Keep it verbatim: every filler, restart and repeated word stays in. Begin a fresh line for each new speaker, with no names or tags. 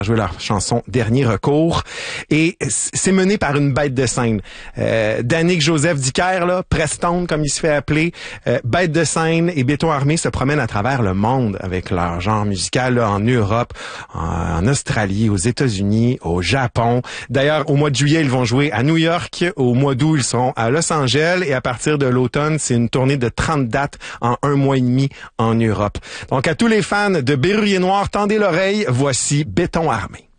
jouer leur chanson Dernier recours et c'est mené par une bête de scène. Euh, Danick Joseph Dicker, là, Preston comme il se fait appeler, euh, bête de scène et Béton Armé se promènent à travers le monde avec leur genre musical là, en Europe, en, en Australie, aux États-Unis, au Japon. D'ailleurs, au mois de juillet, ils vont jouer à New York. Au mois d'août, ils seront à Los Angeles et à partir de l'automne, c'est une tournée de trente dates en un mois et demi en Europe. Donc à tous les fans de Berruyer Noir, tendez l'oreille, voici Béton Armé.